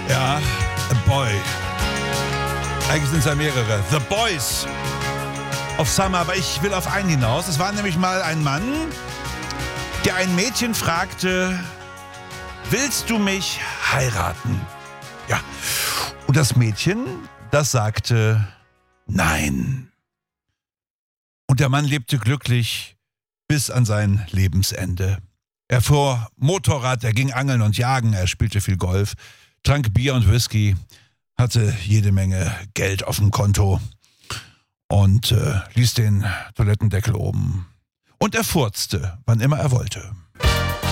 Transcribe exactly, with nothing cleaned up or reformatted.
Ja, A Boy. Eigentlich sind es ja mehrere. The Boys of Summer, aber ich will auf einen hinaus. Es war nämlich mal ein Mann, der ein Mädchen fragte, willst du mich heiraten? Ja. Und das Mädchen, das sagte, nein. Und der Mann lebte glücklich bis an sein Lebensende. Er fuhr Motorrad, er ging angeln und jagen, er spielte viel Golf, trank Bier und Whisky, hatte jede Menge Geld auf dem Konto und äh, ließ den Toilettendeckel oben. Und er furzte, wann immer er wollte.